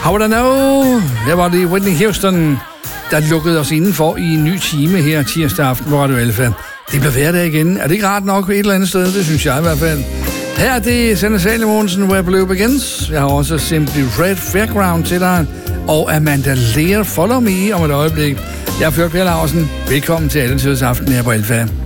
How would I know? Her var det Whitney Houston, der lukkede os indenfor i en ny time her tirsdag aften på Radio Alfa. Det bliver hverdag igen. Er det ikke rart nok et eller andet sted? Det synes jeg i hvert fald. Her er det Sanne Salomonsen, Where Blue Begins. Jeg har også Simply Red Fairground til dig. Og Amanda Lear, Follow Me om et øjeblik. Jeg er Fjord Per Larsen. Velkommen til Alle Tiders Aften her på Alfa.